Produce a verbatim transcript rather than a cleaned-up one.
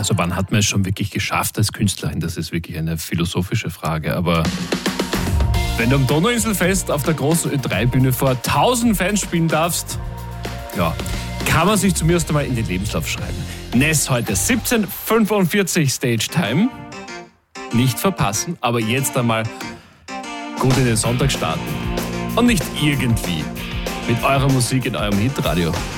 Also wann hat man es schon wirklich geschafft als Künstlerin? Das ist wirklich eine philosophische Frage. Aber wenn du am Donauinselfest auf der großen Ö drei Bühne vor tausend Fans spielen darfst, ja, kann man sich zumindest einmal in den Lebenslauf schreiben. Ness heute siebzehn Uhr fünfundvierzig Stage Time. Nicht verpassen, aber jetzt einmal gut in den Sonntag starten. Und nicht irgendwie mit eurer Musik in eurem Hitradio.